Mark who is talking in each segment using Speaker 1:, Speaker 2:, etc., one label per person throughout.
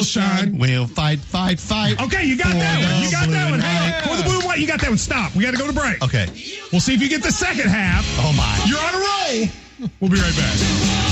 Speaker 1: shine.
Speaker 2: We'll fight.
Speaker 1: Okay, you got that one. Hey, for the blue and white, you got that one. Stop. We got to go to break.
Speaker 2: Okay.
Speaker 1: We'll see if you get the second half.
Speaker 2: Oh, my.
Speaker 1: You're on a roll. We'll be right back.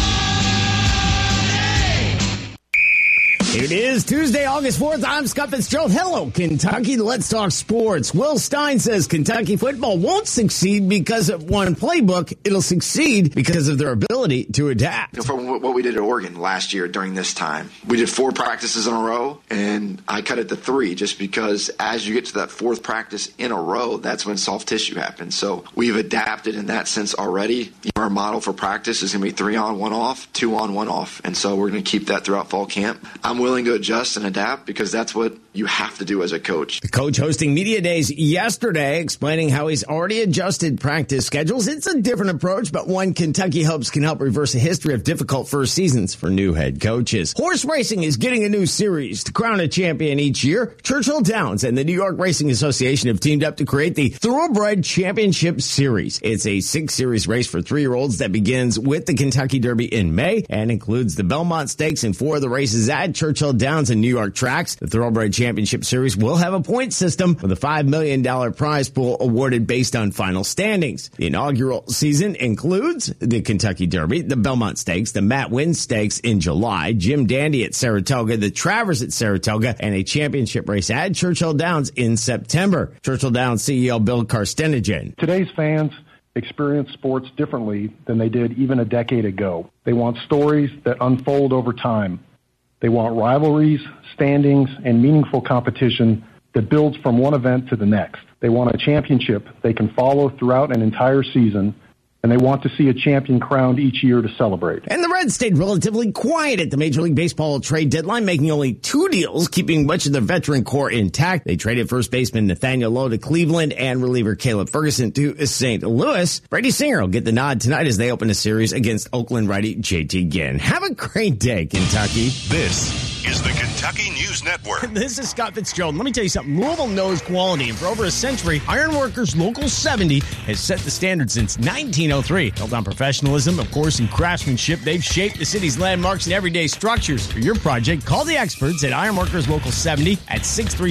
Speaker 3: It is Tuesday, August 4th. I'm Scott Fitzgerald. Hello, Kentucky. Let's talk sports. Will Stein says Kentucky football won't succeed because of one playbook. It'll succeed because of their ability to adapt.
Speaker 4: From what we did at Oregon last year during this time, we did 4 practices in a row, and I cut it to 3 just because as you get to that 4th practice in a row, that's when soft tissue happens. So we've adapted in that sense already. Our model for practice is going to be 3 on, 1 off, 2 on, 1 off. And so we're going to keep that throughout fall camp. I'm willing to adjust and adapt because that's what you have to do as a coach.
Speaker 3: The coach hosting media days yesterday, explaining how he's already adjusted practice schedules. It's a different approach, but one Kentucky hopes can help reverse a history of difficult first seasons for new head coaches. Horse racing is getting a new series to crown a champion each year. Churchill Downs and the New York Racing Association have teamed up to create the Thoroughbred Championship Series. It's a 6-series race for 3-year-olds that begins with the Kentucky Derby in May and includes the Belmont Stakes and 4 of the races at Churchill Downs and New York tracks. The Thoroughbred Championship Series will have a point system with a $5 million prize pool awarded based on final standings. The inaugural season includes the Kentucky Derby, the Belmont Stakes, the Matt Winn Stakes in July, Jim Dandy at Saratoga, the Travers at Saratoga, and a championship race at Churchill Downs in September. Churchill Downs CEO Bill Carstenogen.
Speaker 5: Today's fans experience sports differently than they did even a decade ago. They want stories that unfold over time. They want rivalries, standings, and meaningful competition that builds from one event to the next. They want a championship they can follow throughout an entire season, and they want to see a champion crowned each year to celebrate.
Speaker 3: And the Reds stayed relatively quiet at the Major League Baseball trade deadline, making only 2 deals, keeping much of their veteran core intact. They traded first baseman Nathaniel Lowe to Cleveland and reliever Caleb Ferguson to St. Louis. Brady Singer will get the nod tonight as they open a series against Oakland righty JT Ginn. Have a great day, Kentucky.
Speaker 6: This is the Kentucky News Network.
Speaker 3: This is Scott Fitzgerald. Let me tell you something. Louisville knows quality, and for over a century, Ironworkers Local 70 has set the standard since 1903. Built on professionalism, of course, and craftsmanship, they've shaped the city's landmarks and everyday structures. For your project, call the experts at Ironworkers Local 70 at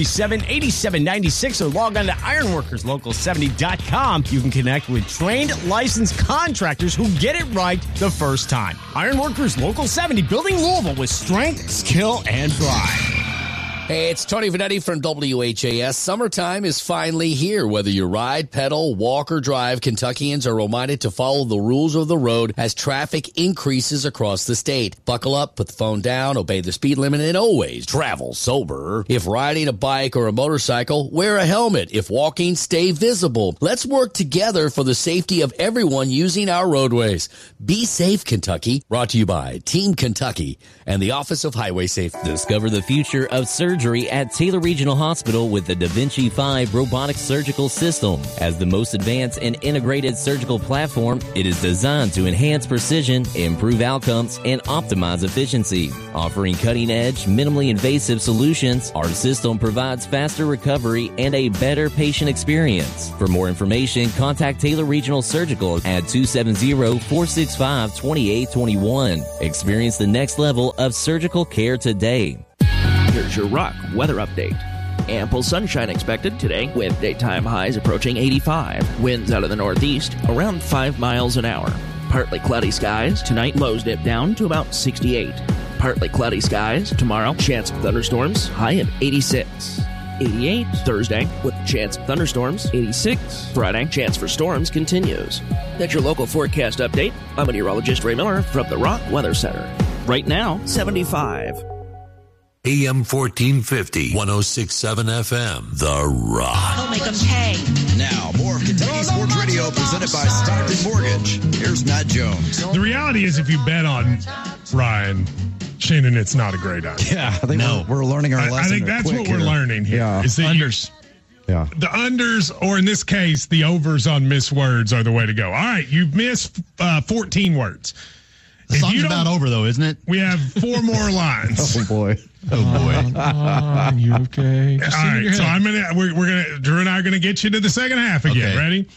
Speaker 3: 637-8796 or log on to ironworkerslocal70.com. You can connect with trained, licensed contractors who get it right the first time. Ironworkers Local 70, building Louisville with strength, skill, and pride.
Speaker 7: Hey, it's Tony Vanetti from WHAS. Summertime is finally here. Whether you ride, pedal, walk, or drive, Kentuckians are reminded to follow the rules of the road as traffic increases across the state. Buckle up, put the phone down, obey the speed limit, and always travel sober. If riding a bike or a motorcycle, wear a helmet. If walking, stay visible. Let's work together for the safety of everyone using our roadways. Be safe, Kentucky. Brought to you by Team Kentucky and the Office of Highway Safety.
Speaker 8: Discover the future of surgery at Taylor Regional Hospital with the Da Vinci 5 robotic surgical system. As the most advanced and integrated surgical platform, it is designed to enhance precision, improve outcomes, and optimize efficiency. Offering cutting-edge, minimally invasive solutions, our system provides faster recovery and a better patient experience. For more information, contact Taylor Regional Surgical at 270-465-2821. Experience the next level of surgical care today.
Speaker 9: Here's your Rock weather update. Ample sunshine expected today with daytime highs approaching 85. Winds out of the northeast around 5 miles an hour. Partly cloudy skies. Tonight, lows dip down to about 68. Partly cloudy skies. Tomorrow, chance of thunderstorms. High of 86. 88 Thursday with a chance of thunderstorms. 86 Friday. Chance for storms continues. That's your local forecast update. I'm meteorologist Ray Miller from the Rock Weather Center. Right now, 75.
Speaker 6: AM 1450, 106.7 FM, The Rock.
Speaker 10: They'll make them pay.
Speaker 11: Now, more of Kentucky Sports Radio presented by Stockton Mortgage. Here's Matt Jones.
Speaker 1: The reality is, if you bet on Ryan, Shannon, it's not a great idea.
Speaker 12: Yeah, I think we're learning our lesson.
Speaker 1: I think that's what we're learning here.
Speaker 12: Yeah.
Speaker 1: Is the unders.
Speaker 12: Yeah.
Speaker 1: The unders, or in this case, the overs on missed words are the way to go. All right, you've missed 14 words.
Speaker 2: The song's about over, though, isn't it?
Speaker 1: We have 4 more lines.
Speaker 12: Oh, boy.
Speaker 2: Oh, boy.
Speaker 1: You okay? All right, so we're gonna, Drew and I are going to get you to the second half again.
Speaker 2: Okay.
Speaker 1: Ready?